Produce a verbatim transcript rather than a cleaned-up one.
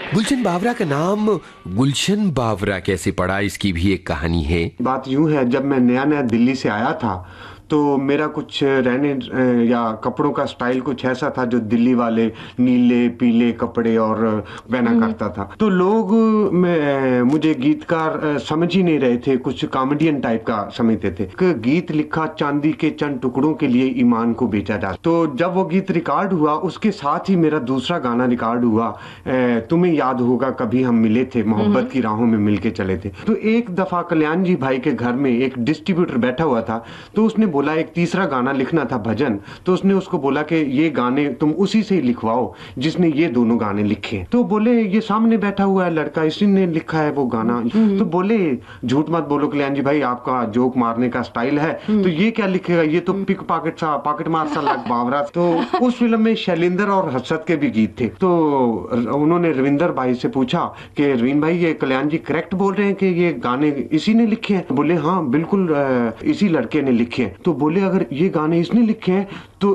गुलशन बावरा का नाम गुलशन बावरा कैसे पड़ा, इसकी भी एक कहानी है। बात यूं है, जब मैं नया नया दिल्ली से आया था तो मेरा कुछ रहने या कपड़ों का स्टाइल कुछ ऐसा था जो दिल्ली वाले नीले पीले कपड़े और पहना करता था। तो लोग मैं, मुझे गीतकार समझ ही नहीं रहे थे, कुछ कॉमेडियन टाइप का समझते थे। गीत लिखा चांदी के चंद टुकड़ों के लिए ईमान को बेचा जा। तो जब वो गीत रिकॉर्ड हुआ उसके साथ ही मेरा दूसरा गाना रिकॉर्ड हुआ, तुम्हें याद होगा कभी हम मिले थे, मोहब्बत की राहों में मिलके चले थे। तो एक दफा कल्याण जी भाई के घर में एक डिस्ट्रीब्यूटर बैठा हुआ था, तो उसने बोला एक तीसरा गाना लिखना था भजन। तो उसने उसको बोला कि ये गाने तुम उसी से ही लिखवाओ जिसने ये दोनों गाने लिखे। तो बोले ये सामने बैठा हुआ है लड़का, इसी ने लिखा है वो गाना। तो बोले झूठ मत बोलो कल्याण जी भाई, आपका जोक मारने का स्टाइल है, तो ये क्या लिखेगा, ये तो पिक पॉकेट सा पॉकेट मार सा लग बावरा। तो उस फिल्म में शैलेंद्र और हर्षद के भी गीत थे। तो उन्होंने रविंदर भाई से पूछा कि रवीन भाई ये कल्याण जी करेक्ट बोल रहे हैं कि ये गाने इसी ने लिखे हैं? बोले हाँ बिल्कुल इसी लड़के ने लिखे हैं। तो बोले अगर ये गाने इसने लिखे हैं तो